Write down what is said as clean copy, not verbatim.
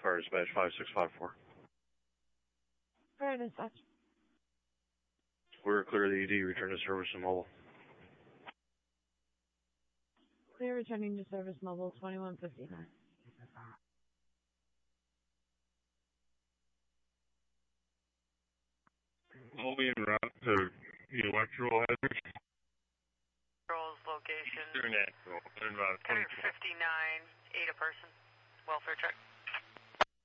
Fire dispatch 5654. Fire dispatch. We're clear of the ED, return to service and mobile. Clear returning to service mobile 2159. I'll be en route to the electoral hazard. Control's location. Supernatural. In about 59, 8 a person. Welfare check.